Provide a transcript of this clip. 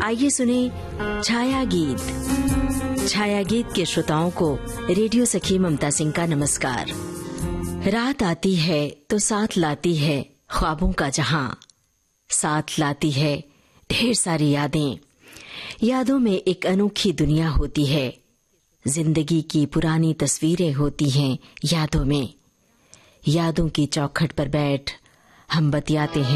आइए सुने छाया गीत। छाया गीत के श्रोताओं को रेडियो सखी ममता सिंह का नमस्कार। रात आती है तो साथ लाती है ख्वाबों का जहां, साथ लाती है ढेर सारी यादें। यादों में एक अनोखी दुनिया होती है, जिंदगी की पुरानी तस्वीरें होती हैं यादों में। यादों की चौखट पर बैठ हम बतियाते हैं